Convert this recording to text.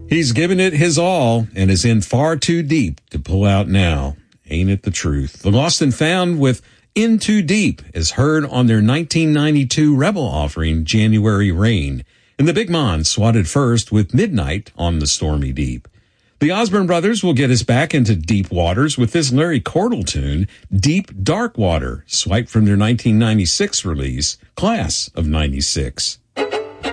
He's given it his all and is in far too deep to pull out now. Ain't it the truth? The Lost and Found with In Too Deep is heard on their 1992 Rebel offering, January Rain. And the Big Mon swatted first with Midnight on the Stormy Deep. The Osborne Brothers will get us back into deep waters with this Larry Cordell tune, Deep Dark Water, swiped from their 1996 release, Class of 96.